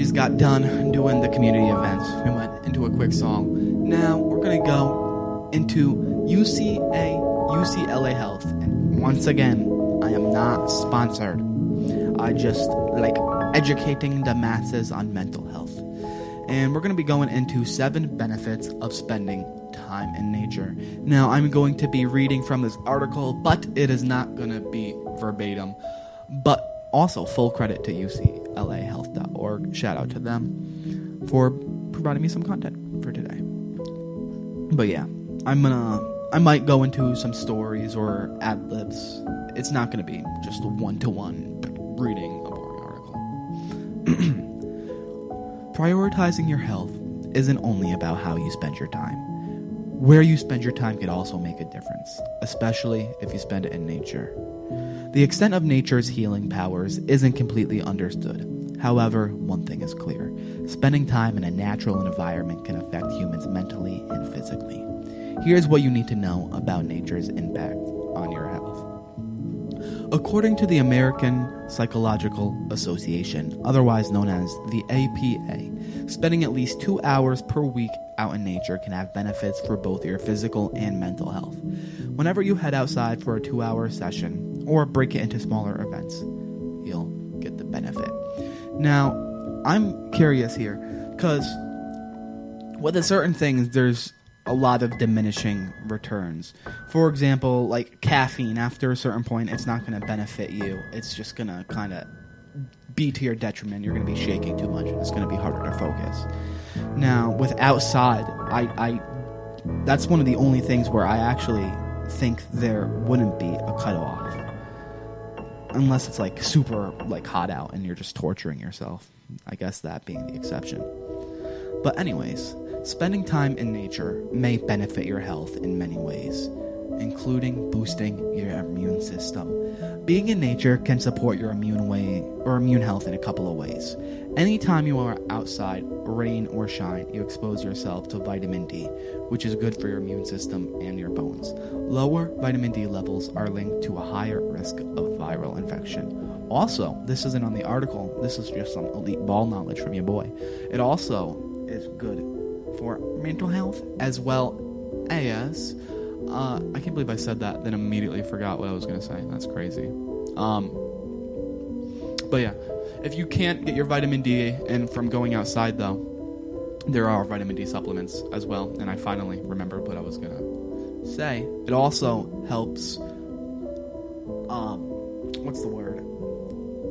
just got done doing the community events. We went into a quick song. Now we're going to go into UCLA Health. And once again, I am not sponsored. I just like educating the masses on mental health. And we're going to be going into 7 benefits of spending time in nature. Now, I'm going to be reading from this article, but it is not going to be verbatim. But also, full credit to UCLAhealth.org. Shout out to them for providing me some content for today. But yeah, I might go into some stories or ad-libs. It's not going to be just a one-to-one reading a boring article. Prioritizing your health isn't only about how you spend your time. Where you spend your time could also make a difference, especially if you spend it in nature. The extent of nature's healing powers isn't completely understood. However, one thing is clear. Spending time in a natural environment can affect humans mentally and physically. Here's what you need to know about nature's impact on your health. According to the American Psychological Association, otherwise known as the APA, spending at least 2 hours per week out in nature can have benefits for both your physical and mental health. Whenever you head outside for a 2-hour session, or break it into smaller events, you'll get the benefit. Now, I'm curious here, because with a certain things, there's a lot of diminishing returns. For example, like caffeine, after a certain point, it's not going to benefit you. It's just going to kind of be to your detriment. You're going to be shaking too much. It's going to be harder to focus. Now, with outside, I that's one of the only things where I actually think there wouldn't be a cutoff. Unless it's like super like hot out and you're just torturing yourself. I guess that being the exception. But anyways, spending time in nature may benefit your health in many ways, including boosting your immune system. Being in nature can support your immune health in a couple of ways. Anytime you are outside, rain or shine, you expose yourself to vitamin D, which is good for your immune system and your bones. Lower vitamin D levels are linked to a higher risk of viral infection. Also, this isn't on the article, this is just some elite ball knowledge from your boy. It also is good for mental health as well as I can't believe I said that, then immediately forgot what I was going to say. That's crazy. But yeah, if you can't get your vitamin D in from going outside, though, there are vitamin D supplements as well. And I finally remembered what I was going to say. It also helps, what's the word?